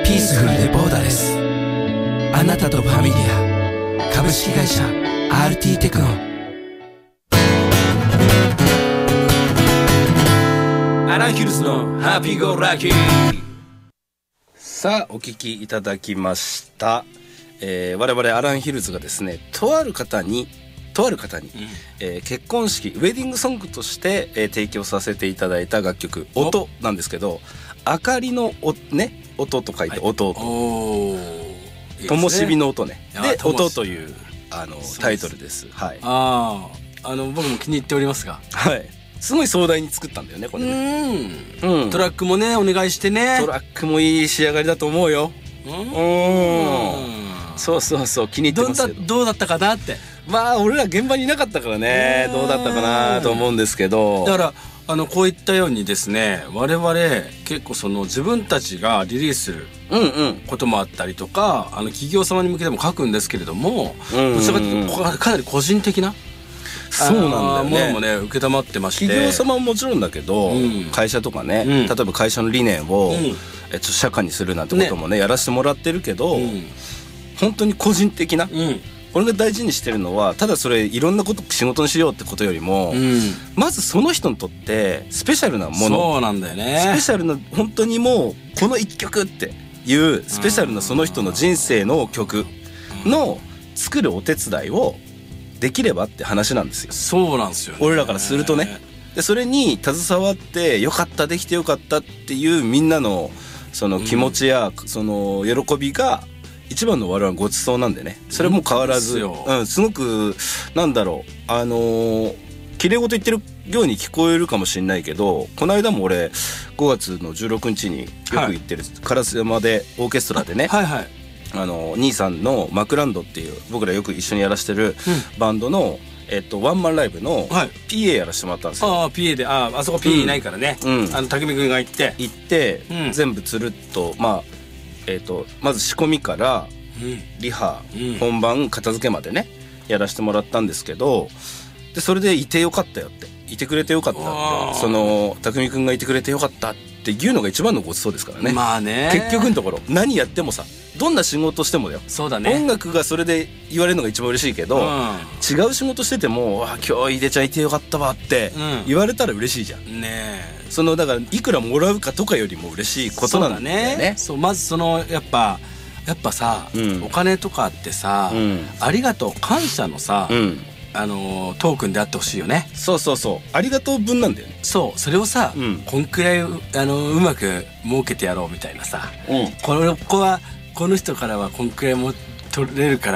ピースフルでボーダレス。あなたとファミリア株式会社 RT テクノ。アランヒルズのハッピーゴーラッキー。 さあお聞きいただきました。我々アランヒルズがですね、とある方に、結婚式ウェディングソングとして、提供させていただいた楽曲音なんですけど、明かりの音と書いて音、灯火の音ねで音というタイトルです。はい。 僕も気に入っておりますが、 はい、すごい壮大に作ったんだよねこれね。 トラックもねお願いしてね。 トラックもいい仕上がりだと思うよ。そう気に入ってますけど。 どうだったかなって。 まあ俺ら現場にいなかったからね、どうだったかなと思うんですけど。 だからこういったようにですね、我々結構その自分たちがリリースすることもあったりとか、企業様に向けても書くんですけれども、どちらかというとかなり個人的なそうなんだよね、 ものもね受けたまってまして、 企業様ももちろんだけど、会社とかね、例えば会社の理念を、社会にするなんてこともねやらせてもらってるけど、本当に個人的な、俺が大事にしてるのは、ただそれいろんなこと仕事にしようってことよりも、まずその人にとってスペシャルなもの、 そうなんだよね、 スペシャルな、本当にもうこの一曲っていうスペシャルなその人の人生の曲の作るお手伝いをできればって話なんですよ。 そうなんですよね、 俺らからするとね。でそれに携わってよかった、できてよかったっていうみんなのその気持ちや、その喜びが一番の我々のごちそうなんでね。それも変わらず、すごくなんだろう、綺麗事言ってるように聞こえるかもしれないけど、この間も俺5月の16日によく行ってる烏山でオーケストラでね、兄さんのマクランドっていう僕らよく一緒にやらしてるバンドの、ワンマンライブの PA やらせてもらったんですよ。 PA で、あそこ PA いないからね、匠君が行って、 全部つるっと、まず仕込みからリハ、本番片付けまでねやらせてもらったんですけど、でそれでいてよかったよって、いてくれてよかったって、その匠君がいてくれてよかったっていうのが一番のごちそうですからね。 まあね、 結局のところ何やってもさ、どんな仕事してもだよ。 そうだね、 音楽がそれで言われるのが一番嬉しいけど、違う仕事してても今日いでちゃんいてよかったわって言われたら嬉しいじゃん、ね。そのだからいくらもらうかとかよりも嬉しいことなんだよね。 そう、まずそのやっぱさ、お金とかってさ、ありがとう感謝のさ、トークンであってほしいよね。 そうありがとう分なんだよね。 それをさ、こんくらいうまく儲けてやろうみたいなさ、この子はこの人からはこんくらいも取れるから